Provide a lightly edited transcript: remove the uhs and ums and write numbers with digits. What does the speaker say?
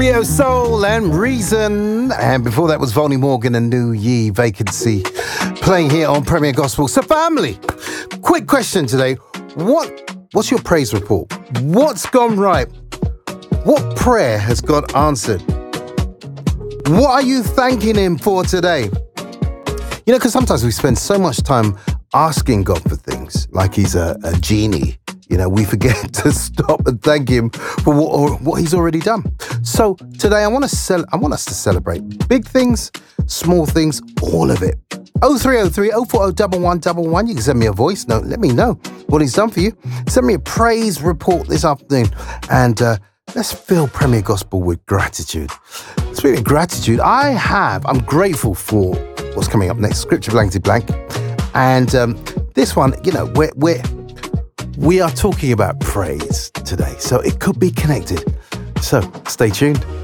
Neo Soul and Reason. And before that was Volney Morgan and New Ye Vacancy playing here on Premier Gospel. So family, quick question today. What's your praise report? What's gone right? What prayer has God answered? What are you thanking him for today? You know, because sometimes we spend so much time asking God for things like he's a genie. You know, we forget to stop and thank him for what he's already done. So today I want us to celebrate big things, small things, all of it. 0303 040 1111. You can send me a voice note. Let me know what he's done for you. Send me a praise report this afternoon. And let's fill Premier Gospel with gratitude. Speaking of gratitude, I'm grateful for what's coming up next. Scripture blankety blank. And this one, you know, we are talking about praise today. So it could be connected. So stay tuned.